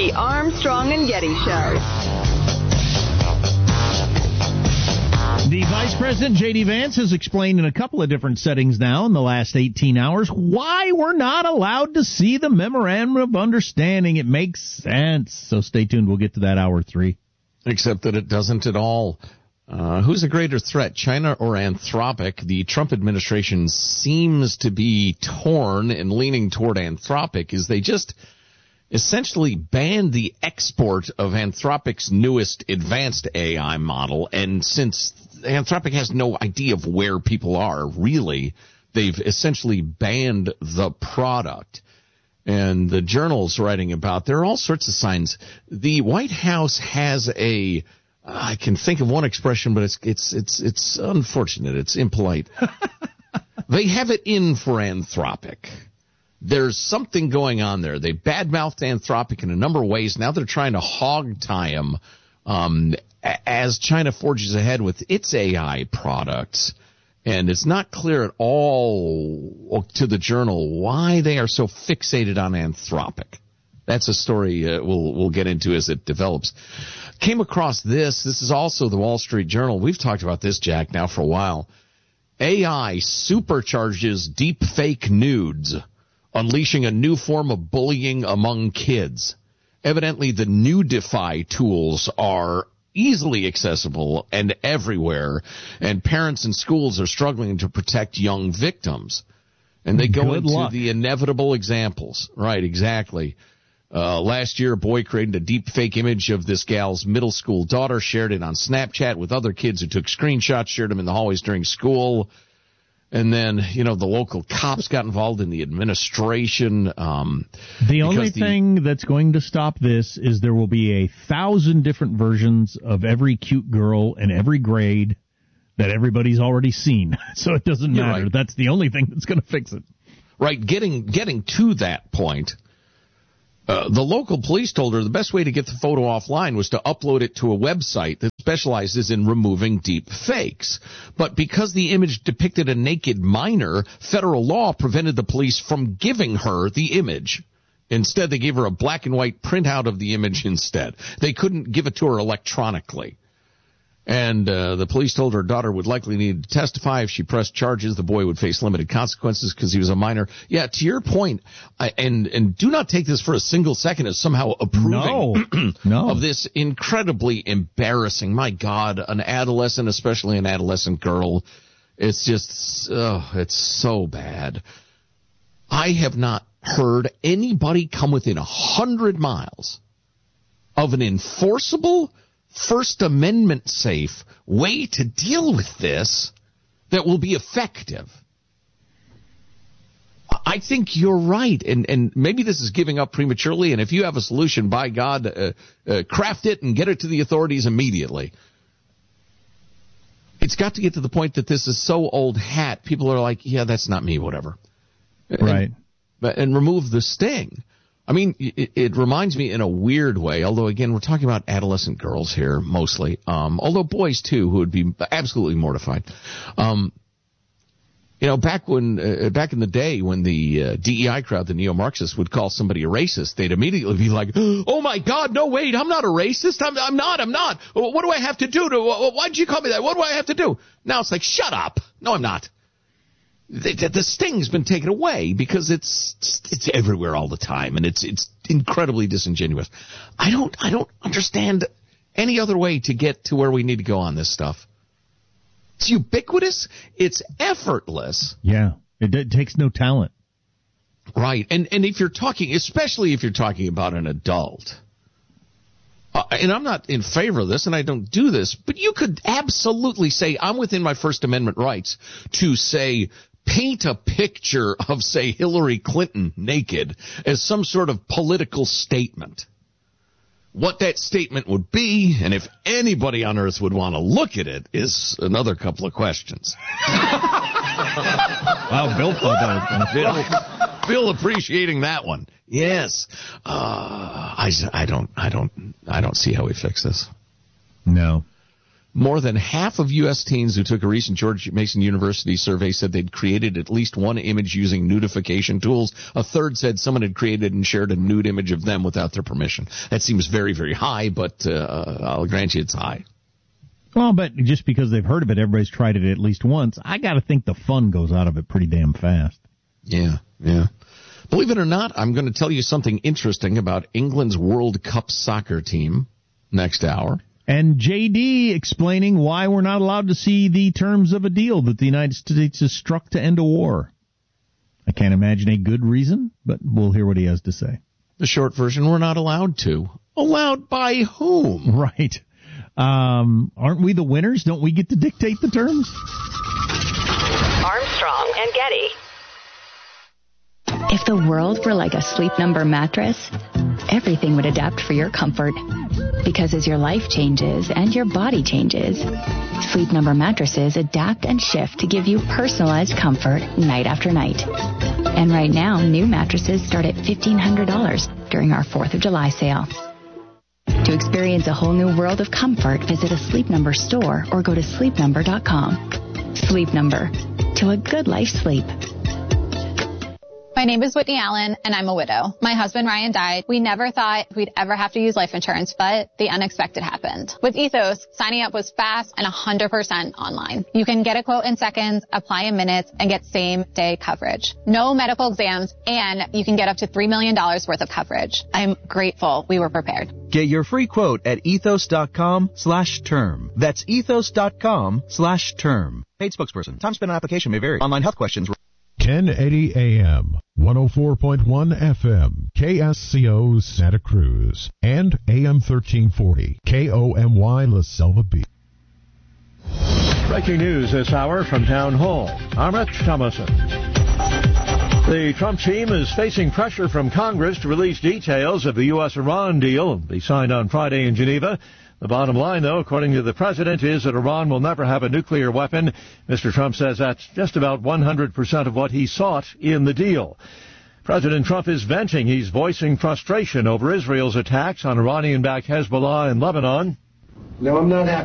The Armstrong and Getty Show. The Vice President, J.D. Vance, has explained in a couple of different settings now in the last 18 hours why we're not allowed to see the Memorandum of Understanding. It makes sense. So stay tuned. We'll get to that hour 3. Except that it doesn't at all. Who's a greater threat, China or Anthropic? The Trump administration seems to be torn and leaning toward Anthropic, as they just essentially banned the export of Anthropic's newest advanced AI model. And since Anthropic has no idea of where people are, really, they've essentially banned the product. And the Journal's writing about, there are all sorts of signs. The White House has I can think of one expression, but it's unfortunate. It's impolite. They have it in for Anthropic. There's something going on there. They badmouthed Anthropic in a number of ways. Now they're trying to hog-tie him as China forges ahead with its AI products. And it's not clear at all to the Journal why they are so fixated on Anthropic. That's a story we'll get into as it develops. Came across this. This is also the Wall Street Journal. We've talked about this, Jack, now for a while. AI supercharges deep fake nudes, unleashing a new form of bullying among kids. Evidently, the Nudify tools are easily accessible and everywhere, and parents and schools are struggling to protect young victims. And they go into the inevitable examples. Right, exactly. Last year, a boy created a deep fake image of this gal's middle school daughter, shared it on Snapchat with other kids who took screenshots, shared them in the hallways during school. And then, the local cops got involved in the administration. The only thing that's going to stop this is there will be 1,000 different versions of every cute girl in every grade that everybody's already seen. So it doesn't matter. Right. That's the only thing that's going to fix it. Right. Getting to that point, the local police told her the best way to get the photo offline was to upload it to a website that specializes in removing deep fakes. But because the image depicted a naked minor, federal law prevented the police from giving her the image. Instead, they gave her a black and white printout of the image instead. They couldn't give it to her electronically. And the police told her daughter would likely need to testify. If she pressed charges, the boy would face limited consequences because he was a minor. Yeah, to your point, and do not take this for a single second as somehow approving of this incredibly embarrassing, my God, an adolescent, especially an adolescent girl. It's just, it's so bad. I have not heard anybody come within 100 miles of an enforceable First Amendment safe way to deal with this that will be effective. I think you're right, and maybe this is giving up prematurely, and if you have a solution, by God, craft it and get it to the authorities immediately. It's got to get to the point that this is so old hat, people are like, yeah, that's not me, whatever. Right. And remove the sting. I mean, it reminds me in a weird way, although, again, we're talking about adolescent girls here mostly, although boys, too, who would be absolutely mortified. Back in the day when the DEI crowd, the neo-Marxists, would call somebody a racist, they'd immediately be like, oh, my God, no, wait, I'm not a racist. I'm not. What do I have to do? Why'd you call me that? What do I have to do? Now it's like, shut up. No, I'm not. The sting's been taken away because it's everywhere all the time, and it's incredibly disingenuous. I don't understand any other way to get to where we need to go on this stuff. It's ubiquitous. It's effortless. Yeah, it takes no talent. Right, and if you're talking, especially if you're talking about an adult, and I'm not in favor of this, and I don't do this, but you could absolutely say I'm within my First Amendment rights to say, paint a picture of, say, Hillary Clinton naked as some sort of political statement. What that statement would be, and if anybody on earth would want to look at it, is another couple of questions. Wow, Bill thought that was Bill appreciating that one. Yes. I don't see how we fix this. No. More than half of U.S. teens who took a recent George Mason University survey said they'd created at least one image using nudification tools. A third said someone had created and shared a nude image of them without their permission. That seems very, very high, but I'll grant you it's high. Well, but just because they've heard of it, everybody's tried it at least once. I got to think the fun goes out of it pretty damn fast. Yeah. Believe it or not, I'm going to tell you something interesting about England's World Cup soccer team next hour. And J.D. explaining why we're not allowed to see the terms of a deal that the United States has struck to end a war. I can't imagine a good reason, but we'll hear what he has to say. The short version, we're not allowed to. Allowed by whom? Right. Aren't we the winners? Don't we get to dictate the terms? Armstrong and Getty. If the world were like a Sleep Number mattress, everything would adapt for your comfort. Because as your life changes and your body changes, Sleep Number mattresses adapt and shift to give you personalized comfort night after night. And right now, new mattresses start at $1,500 during our 4th of July sale. To experience a whole new world of comfort, visit a Sleep Number store or go to sleepnumber.com. Sleep Number. To a good life sleep. My name is Whitney Allen, and I'm a widow. My husband, Ryan, died. We never thought we'd ever have to use life insurance, but the unexpected happened. With Ethos, signing up was fast and 100% online. You can get a quote in seconds, apply in minutes, and get same-day coverage. No medical exams, and you can get up to $3 million worth of coverage. I'm grateful we were prepared. Get your free quote at ethos.com/term. That's ethos.com/term. Paid spokesperson. Time spent on application may vary. Online health questions. 1080 AM, 104.1 FM, KSCO Santa Cruz, and AM 1340, KOMY La Selva Beach. Breaking news this hour from Town Hall. I'm Rich Thomason. The Trump team is facing pressure from Congress to release details of the U.S.-Iran deal. They signed on Friday in Geneva. The bottom line, though, according to the president, is that Iran will never have a nuclear weapon. Mr. Trump says that's just about 100% of what he sought in the deal. President Trump is venting. He's voicing frustration over Israel's attacks on Iranian-backed Hezbollah in Lebanon. No, I'm not happy.